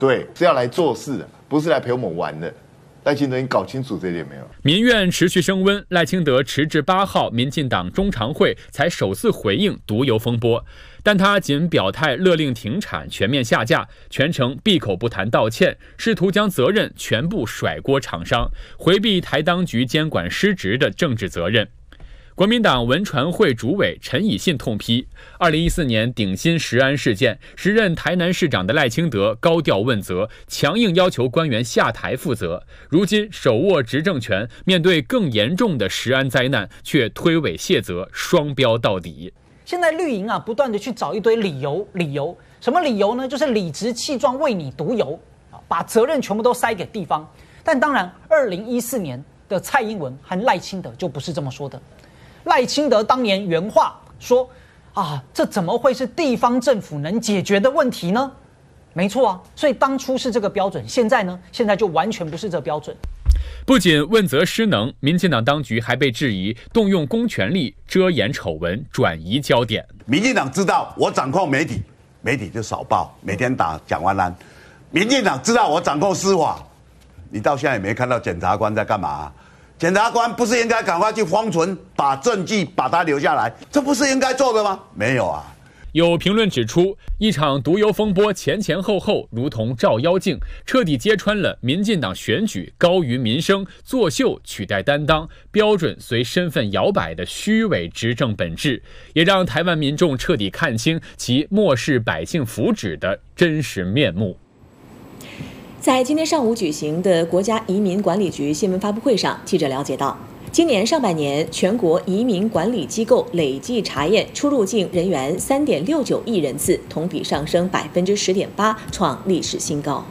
对，是要来做事的，不是来陪我们玩的。赖清德，你搞清楚这点没有？ 民怨持续升温，赖清德迟至8号民进党中常会才首次回应毒油风波，但他仅表态勒令停产、全面下架，全程闭口不谈道歉，试图将责任全部甩锅厂商，回避台当局监管失职的政治责任。国民党文传会主委陈以信痛批，2014年顶新食安事件，时任台南市长的赖清德高调问责，强硬要求官员下台负责。如今手握执政权，面对更严重的食安灾难，却推诿卸责，双标到底。 现在绿营不断的去找一堆理由，什么理由呢？就是理直气壮为你毒油，把责任全部都塞给地方。但当然，2014年的蔡英文和赖清德就不是这么说的。赖清德当年原话说：“这怎么会是地方政府能解决的问题呢？”没错啊，所以当初是这个标准，现在呢？现在就完全不是这标准。 不仅问责失能，民进党当局还被质疑动用公权力遮掩丑闻、转移焦点。 民进党知道我掌控媒体，媒体就少报，每天打蒋万安。民进党知道我掌控司法，你到现在也没看到检察官在干嘛？检察官不是应该赶快去封存，把证据把它留下来，这不是应该做的吗？没有啊。 有评论指出，一场毒油风波前后如同照妖镜，彻底揭穿了民进党选举高于民生、作秀取代担当、标准随身份摇摆的虚伪执政本质，也让台湾民众彻底看清其漠视百姓福祉的真实面目。 在今天上午举行的国家移民管理局新闻发布会上，记者了解到，今年上半年全国移民管理机构累计查验出入境人员3.69亿人次，同比上升10.8%，创历史新高。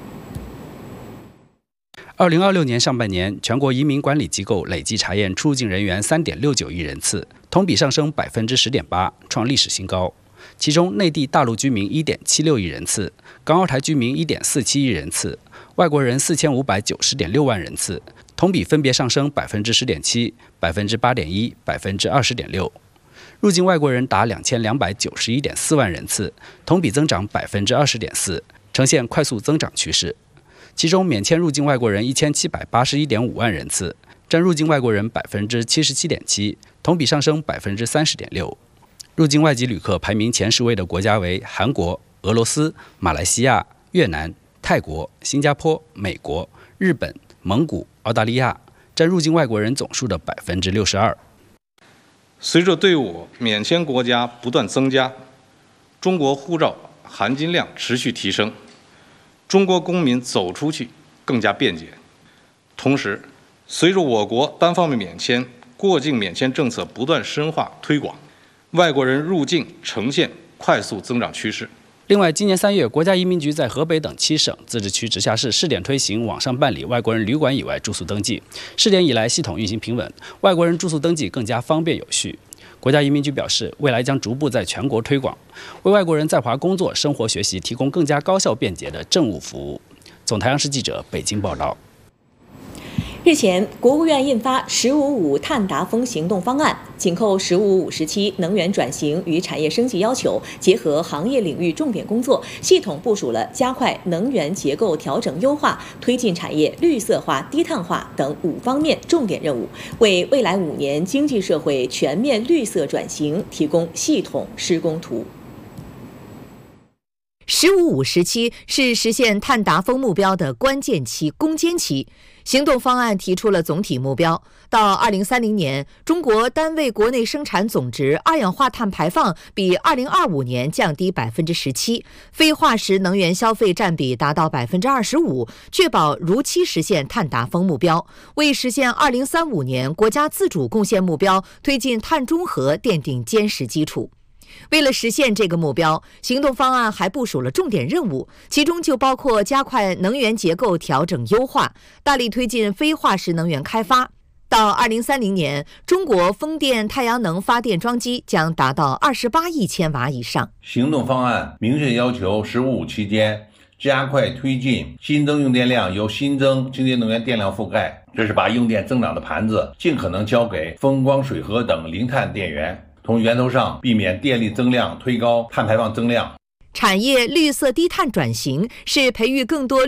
2026年上半年，全国移民管理机构累计查验出入境人员3.69亿人次，同比上升10.8%，创历史新高。其中，内地大陆居民1.76亿人次，港澳台居民1.47亿人次，外国人4590.6万人次，同比分别上升10.7%、8.1%、20.6%。入境外国人达2291.4万人次，同比增长20.4%，呈现快速增长趋势。其中，免签入境外国人1781.5万人次，占入境外国人77.7%，同比上升30.6%。入境外籍旅客排名前10位的国家为韩国、俄罗斯、马来西亚、越南、泰国、新加坡、美国、日本、蒙古、澳大利亚，占入境外国人总数的62%。 随着队伍免签国家不断增加，中国护照含金量持续提升，中国公民走出去更加便捷。同时，随着我国单方面免签、过境免签政策不断深化推广，外国人入境呈现快速增长趋势。 另外，今年3月，国家移民局在河北等7省、自治区、直辖市试点推行网上办理外国人旅馆以外住宿登记。试点以来，系统运行平稳，外国人住宿登记更加方便有序。国家移民局表示，未来将逐步在全国推广，为外国人在华工作、生活、学习提供更加高效便捷的政务服务。总台央视记者北京报道。 日前，国务院印发“十五五”碳达峰行动方案，紧扣“十五五”时期能源转型与产业升级要求，结合行业领域重点工作，系统部署了加快能源结构调整优化、推进产业绿色化、低碳化等5方面重点任务，为未来5年经济社会全面绿色转型提供系统施工图。 “15+5”时期是实现碳达峰目标的关键期、攻坚期。行动方案提出了总体目标，到2030年，中国单位国内生产总值二氧化碳排放比2025年降低17%，非化石能源消费占比达到25%，确保如期实现碳达峰目标，为实现2035年国家自主贡献目标推进碳中和奠定坚实基础。为了实现这个目标，行动方案还部署了重点任务，其中就包括加快能源结构调整优化，大力推进非化石能源开发。到2030年，中国风电、太阳能发电装机将达到28亿千瓦以上。 行动方案明确要求“15+5”期间加快推进新增用电量由新增清洁能源电量覆盖，这是把用电增长的盘子尽可能交给风光、水河等零碳电源。从源头上避免电力增量推高碳排放增量。 产业绿色低碳转型是培育更多